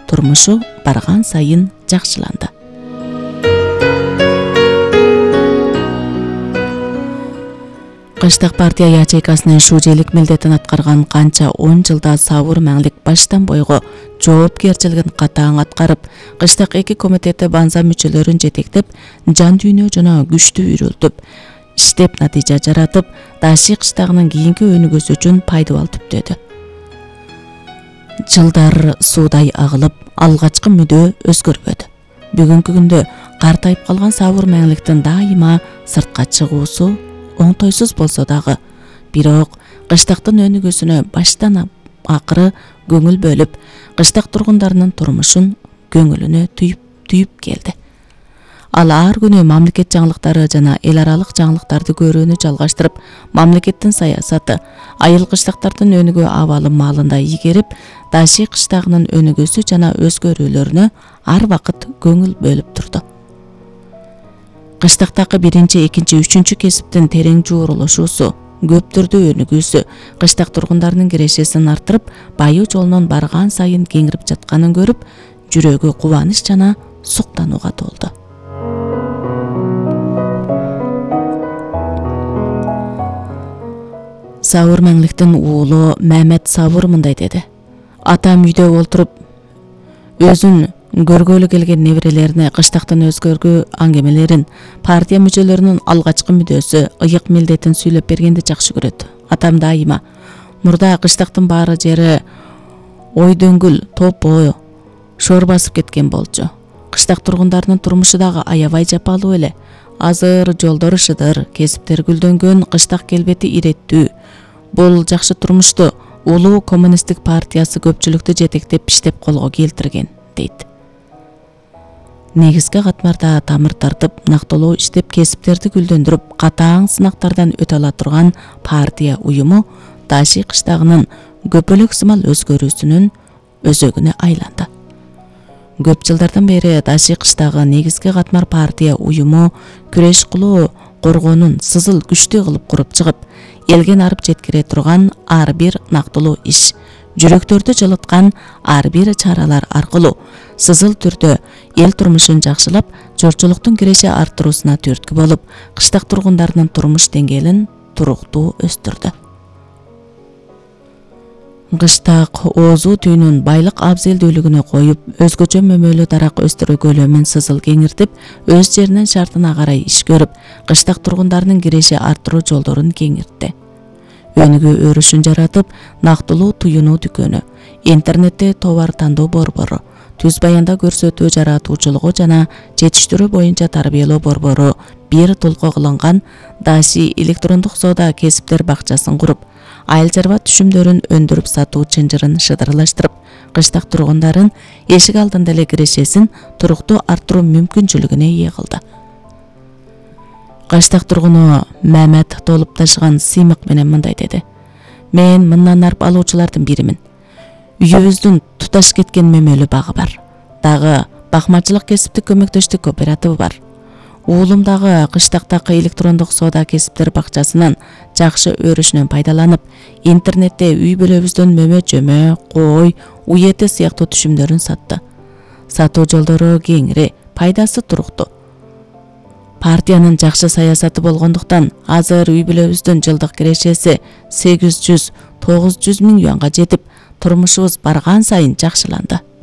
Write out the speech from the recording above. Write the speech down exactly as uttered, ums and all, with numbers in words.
турмушу барган сайын жакшыланды. Кыштак партия ячейкасынын шужейлик милдетин аткарган канча он жылда Сабыр Маңлик баштан бойго жоопкерчилигин катаң аткарып, Кыштак эки комитети банза мүчөлөрүн жетектеп, жан дүйнө жана күчтүү үйрөлтүп, иштеп натыйжа жаратып, Даши кыштагынын кийинки өнүгүүсү үчүн пайдабал түптөдү. Жылдар суудай агылып, алгачкы мүдөө өзгөрбөдү. Бүгүнкү күндө картайып калган Сабыр Маңликтин дайыма сыртка чыгуусу оңтойсуз болсо дагы, бирок кыштактын өнүгүүсүнө баштан акыры көңүл бөлүп, кыштак тургундарынын турмушун көңүлүнө түйүп түйүп келди. Ал ар күнү мамлекет жаңылыктары жана эл аралык жаңылыктарды көрүүнү жалгаштырып, мамлекеттин саясаты, айыл кыштактардын өнүгүү абалы маалында ийгерип, Даши кыштагынын өнүгүүсү жана өзгөрүүлөрүнө ар вакыт көңүл бөлүп турду. Кыштактагы биринчи, экинчи, үчүнчү кесиптин терең жуурулушуусу, көп түрдүү өнүгүүсү кыштак тургундарынын кирешесин артырып, байуу жолунун барган сайын кеңирип жатканын көрүп, жүрөгү кубаныч жана суктанууга толду. Сабыр Маңликтин уулу Мамет Сабыр мындай деди: "Атам үйдө олтуруп, өзүн көргөлү келген неберелерине кыштактын өзгөргү аңгемелерин, партия мүчөлөрүнүн алгачкы мүдөөсү, ыйык милдетин сүйлөп бергенди жакшы көрөт. Атам дайыма: мурда кыштактын баары жери ой дөңгүл, топо, шор басып кеткен болчу. Кыштак тургундарынын турмушу дагы аябай жапалуу эле. Азыр жолдор шыдыр, кесиптер гүлдөнгөн, кыштак келбети иреттүү. Бул жакшы турмушту улуу коммунисттик партиясы көпчүлүктү жетектеп иштеп колго келтирген", дейт. Негизги катмарда тамыр тартып, нактылуу иштеп, кесиптерди гүлдөндүрүп, катаң сынактардан өтө ала турган партия уюму Даши кыштагынын көпөлөк сымал өзгөрүүсүнүн өзөгүнө айланды. Көп жылдардан бери Даши кыштагы негизги катмар партия уюму күрөш кылуу коргоонун сызыл күчтүү кылып куруп чыгып, элге нарып жеткире турган ар бир нактылуу иш, жүрөктөрдү жылыткан ар бир чаралар аркылуу сызыл түрдө эл турмушун жакшылап, жорчулуктун киреше арттыруусуна түрткү болуп, кыштак тургундарынын турмуш деңгээлин туруктуу өстүрдү. Кыштак оозу түйүнүн байлык абзелдүүлүгүнө коюп, өзгөчө мөмөлүү дарак өстүрүү көлөмүн сызыл кеңиртип, өз жеринин шартына карай иш көрүп, кыштак тургундарынын киреше арттыруу жолдорун кеңиртти. Өнүгүү өрүшүн жаратып, нактылуу туюнуу дүкөнү, интернетте товар тандоо борбору, түз баянда көрсөтүү жаратуучулугу жана жетиштирүү боюнча тарбиялоо борбору, бир толко кылынган Даши электрондук соода кесиптер бакчасын куруп, айыл чарба түшүмдөрүн өндүрүп сатуу чынжырын шыдырлаштырып, кыштак тургундарын эшик алдында эле кирешесин туруктуу арттыруу мүмкүнчүлүгүнө ээ кылды. Кыштак тургуну Мамет толуп ташыган сыймык менен мындай деди: "Мен мындан арып алуучулардын биримин. Үйүбүздүн туташ кеткен мөмөлүү багы бар. Дагы бакмачылык кесиптик көмөктөштүк кооперативы бар. Уулум дагы кыштактагы электрондук соода кесиптер бакчасынын жакшы өрүшүнөн пайдаланып, интернетте үй бүлөбүздөн мөмө чөмө, кой, уй эти сыяктуу түшүмдөрүн сатты. Сатуу жолдору кеңири, пайдасы туруктуу. Партиянын жакшы саясаты болгондуктан азыр үй бүлөбүздүн жылдык кирешеси сегиз жүз тогуз жүз миң юанга жетип, турмушубуз барган сайын жакшыланды.